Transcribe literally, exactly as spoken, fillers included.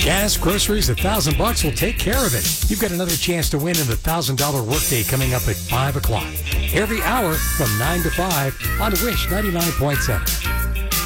Gas, groceries, a thousand bucks will take care of it. You've got another chance to win in the thousand dollar workday coming up at five o'clock. Every hour from nine to five on Wish ninety-nine point seven.